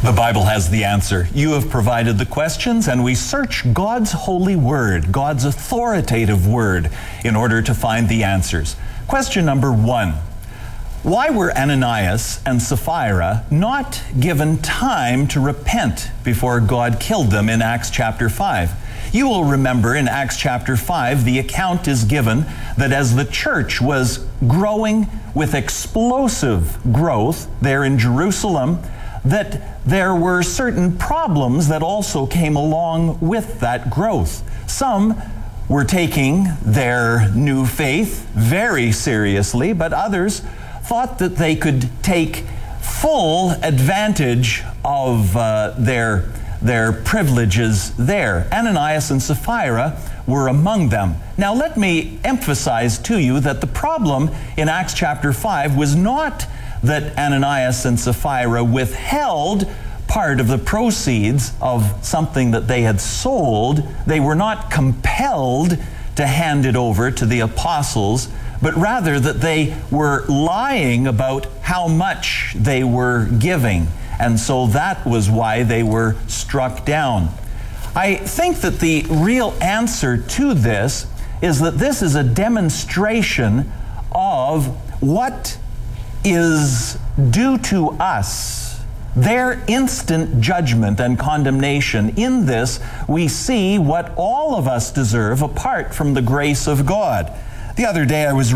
The Bible has the answer. You have provided the questions, and we search God's holy word, God's authoritative word, in order to find the answers. Question number 1. Why were Ananias and Sapphira not given time to repent before God killed them in Acts chapter 5? You will remember in Acts chapter 5, the account is given that as the church was growing with explosive growth there in Jerusalem, that there were certain problems that also came along with that growth. Some were taking their new faith very seriously, but others thought that they could take full advantage of their privileges there. Ananias and Sapphira were among them. Now let me emphasize to you that the problem in Acts chapter 5 was not that Ananias and Sapphira withheld part of the proceeds of something that they had sold. They were not compelled to hand it over to the apostles, but rather that they were lying about how much they were giving. And so that was why they were struck down. I think that the real answer to this is that this is a demonstration of what is due to us, their instant judgment and condemnation. In this, we see what all of us deserve apart from the grace of God. The other day I was